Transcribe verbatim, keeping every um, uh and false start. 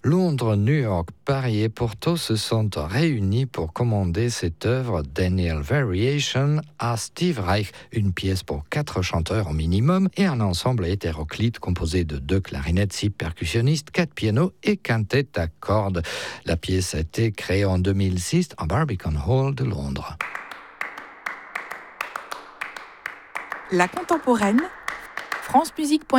Londres, New York, Paris et Porto se sont réunis pour commander cette œuvre Daniel Variation à Steve Reich, une pièce pour quatre chanteurs au minimum et un ensemble hétéroclite composé de deux clarinettes, six percussionnistes, quatre pianos et quintette à cordes. La pièce a été créée en deux mille six à Barbican Hall de Londres. La contemporaine, France Musique.